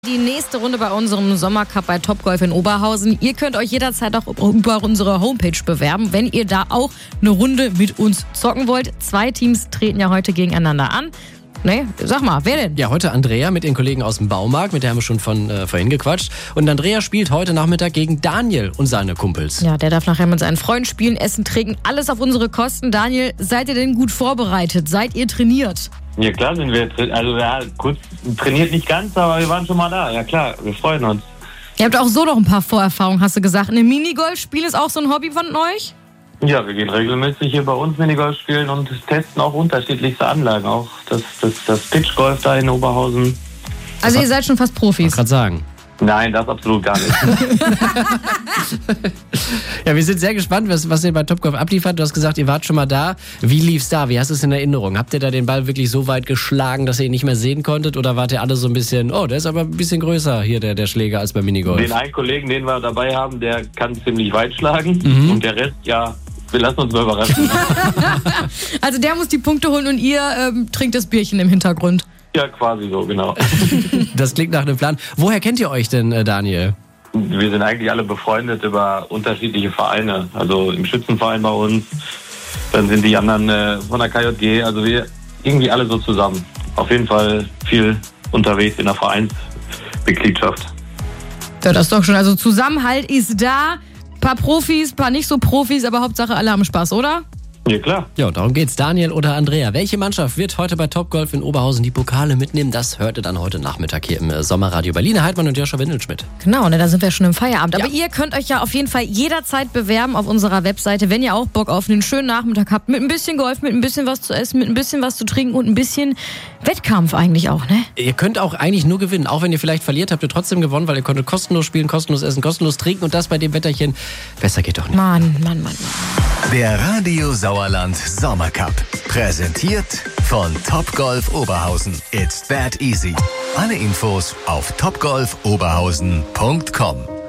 Die nächste Runde bei unserem Sommercup bei Topgolf in Oberhausen. Ihr könnt euch jederzeit auch über unsere Homepage bewerben, wenn ihr da auch eine Runde mit uns zocken wollt. 2 Teams treten ja heute gegeneinander an. Ne, sag mal, wer denn? Ja, heute Andrea mit den Kollegen aus dem Baumarkt, mit der haben wir schon vorhin gequatscht. Und Andrea spielt heute Nachmittag gegen Daniel und seine Kumpels. Ja, der darf nachher mit seinen Freunden spielen, essen, trinken, alles auf unsere Kosten. Daniel, seid ihr denn gut vorbereitet? Seid ihr trainiert? Ja klar sind wir, also ja, kurz trainiert nicht ganz, aber wir waren schon mal da. Ja klar, wir freuen uns. Ihr habt auch so noch ein paar Vorerfahrungen, hast du gesagt. Eine Minigolf-Spiel ist auch so ein Hobby von euch? Ja, wir gehen regelmäßig hier bei uns Minigolf spielen und testen auch unterschiedlichste Anlagen. Auch das Pitchgolf da in Oberhausen. Also ihr seid schon fast Profis. Ich wollte gerade sagen. Nein, das absolut gar nicht. Ja, wir sind sehr gespannt, was ihr bei Topgolf abliefert. Du hast gesagt, ihr wart schon mal da. Wie lief's da? Wie hast du es in Erinnerung? Habt ihr da den Ball wirklich so weit geschlagen, dass ihr ihn nicht mehr sehen konntet? Oder wart ihr alle so ein bisschen, oh, der ist aber ein bisschen größer hier, der Schläger, als beim Minigolf? Den einen Kollegen, den wir dabei haben, der kann ziemlich weit schlagen. Und der Rest, ja, wir lassen uns mal überraschen. Also der muss die Punkte holen und ihr trinkt das Bierchen im Hintergrund. Ja, quasi so, genau. Das klingt nach einem Plan. Woher kennt ihr euch denn, Daniel? Wir sind eigentlich alle befreundet über unterschiedliche Vereine. Also im Schützenverein bei uns, dann sind die anderen von der KJG. Also wir irgendwie alle so zusammen. Auf jeden Fall viel unterwegs in der Vereinsmitgliedschaft. Ja, das ist doch schon. Also Zusammenhalt ist da. Paar Profis, paar nicht so Profis, aber Hauptsache alle haben Spaß, oder? Ja, klar. Ja, darum geht's. Daniel oder Andrea. Welche Mannschaft wird heute bei Topgolf in Oberhausen die Pokale mitnehmen? Das hört ihr dann heute Nachmittag hier im Sommerradio. Berliner Heidmann und Joscha Windelschmidt. Genau, ne, da sind wir schon im Feierabend. Aber ihr könnt euch ja auf jeden Fall jederzeit bewerben auf unserer Webseite, wenn ihr auch Bock auf einen schönen Nachmittag habt. Mit ein bisschen Golf, mit ein bisschen was zu essen, mit ein bisschen was zu trinken und ein bisschen Wettkampf eigentlich auch, ne? Ihr könnt auch eigentlich nur gewinnen. Auch wenn ihr vielleicht verliert, habt ihr trotzdem gewonnen, weil ihr konntet kostenlos spielen, kostenlos essen, kostenlos trinken und das bei dem Wetterchen. Besser geht doch nicht. Mann. Der Radio Sauerland Sommercup. Präsentiert von Topgolf Oberhausen. It's that easy. Alle Infos auf topgolfoberhausen.com.